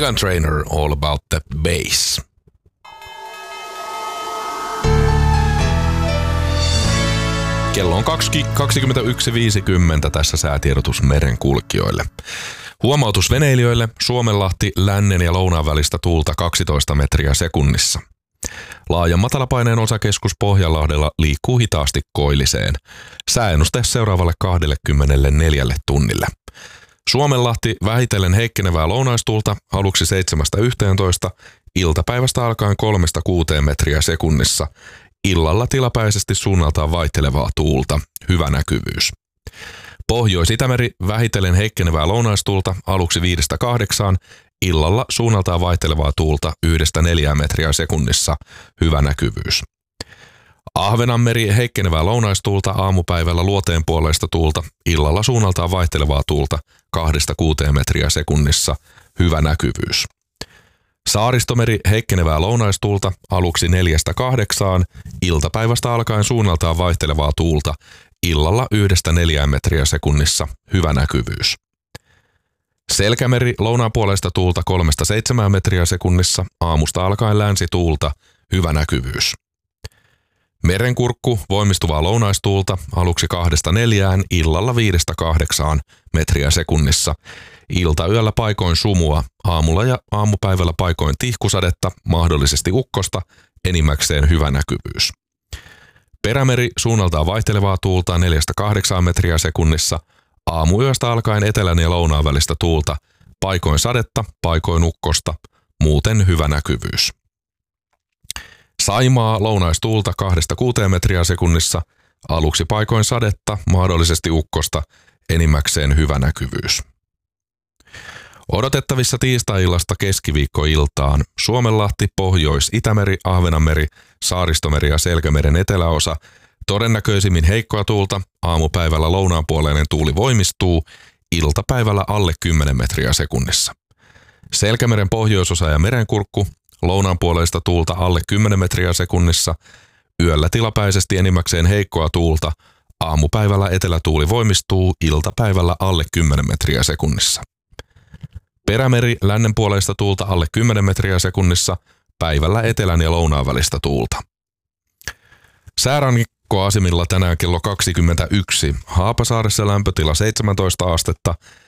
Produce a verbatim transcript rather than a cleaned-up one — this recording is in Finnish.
Meghan Trainor, All About the Bass. Kello on kaksikymmentäyksi viisikymmentä tässä säätiedotus merenkulkijoille. Huomautus veneilijöille: Suomenlahti lännen ja lounaan välistä tuulta kaksitoista metriä sekunnissa. Laajan matalapaineen osakeskus Pohjanlahdella liikkuu hitaasti koilliseen. Sääennuste seuraavalle kaksikymmentäneljä tunnille. Suomenlahti vähitellen heikkenevää lounaistuulta aluksi seitsemästä yhteentoista, iltapäivästä alkaen kolmesta kuuteen metriä sekunnissa. Illalla tilapäisesti suunnaltaan vaihtelevaa tuulta, hyvä näkyvyys. Pohjois-Itämeri vähitellen heikkenevää lounaistuulta aluksi viidestä kahdeksaan, illalla suunnaltaan vaihtelevaa tuulta yhdestä neljään metriä sekunnissa, hyvä näkyvyys. Ahvenanmeri heikkenevää lounaistuulta aamupäivällä luoteen puoleista tuulta, illalla suunnaltaan vaihtelevaa tuulta kahdesta kuuteen metriä sekunnissa, hyvä näkyvyys. Saaristomeri heikkenevää lounaistuulta aluksi neljästä kahdeksaan, iltapäivästä alkaen suunnaltaan vaihtelevaa tuulta, illalla yhdestä neljään metriä sekunnissa, hyvä näkyvyys. Selkämeri lounaanpuoleista tuulta kolmesta seitsemään metriä sekunnissa, aamusta alkaen länsituulta, hyvä näkyvyys. Merenkurkku voimistuvaa lounaistuulta aluksi kahdesta neljään, illalla viidestä kahdeksaan metriä sekunnissa. Iltayöllä paikoin sumua, aamulla ja aamupäivällä paikoin tihkusadetta, mahdollisesti ukkosta, enimmäkseen hyvä näkyvyys. Perämeri suunnaltaan vaihtelevaa tuulta neljästä kahdeksaan metriä sekunnissa, aamuyöstä alkaen etelän ja lounaan välistä tuulta, paikoin sadetta, paikoin ukkosta, muuten hyvä näkyvyys. Saimaa lounaistuulta kahdesta kuuteen metriä sekunnissa, aluksi paikoin sadetta, mahdollisesti ukkosta, enimmäkseen hyvä näkyvyys. Odotettavissa tiistai-illasta keskiviikkoiltaan Suomenlahti, Pohjois-Itämeri, Ahvenanmeri, Saaristomeri ja Selkämeren eteläosa, todennäköisimmin heikkoa tuulta, aamupäivällä lounaanpuoleinen tuuli voimistuu, iltapäivällä alle kymmenen metriä sekunnissa. Selkämeren pohjoisosa ja merenkurkku, lounaanpuoleista tuulta alle kymmenen metriä sekunnissa, yöllä tilapäisesti enimmäkseen heikkoa tuulta, aamupäivällä etelätuuli voimistuu, iltapäivällä alle kymmenen metriä sekunnissa. Perämeri lännenpuoleista tuulta alle kymmenen metriä sekunnissa, päivällä etelän ja lounaan välistä tuulta. Säärannikkoasemilla tänään kello kaksikymmentäyksi. Haapasaaressa lämpötila seitsemäntoista astetta,